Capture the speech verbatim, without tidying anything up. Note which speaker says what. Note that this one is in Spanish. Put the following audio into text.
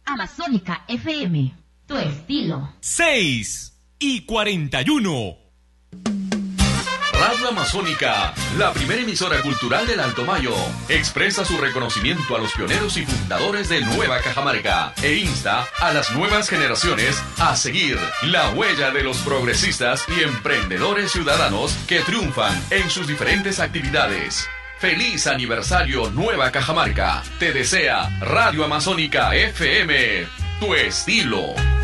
Speaker 1: Amazónica F M, tu estilo.
Speaker 2: seis y cuarenta y uno.
Speaker 3: Radio Amazónica, la primera emisora cultural del Alto Mayo, expresa su reconocimiento a los pioneros y fundadores de Nueva Cajamarca e insta a las nuevas generaciones a seguir la huella de los progresistas y emprendedores ciudadanos que triunfan en sus diferentes actividades. ¡Feliz aniversario Nueva Cajamarca! Te desea Radio Amazónica F M, tu estilo.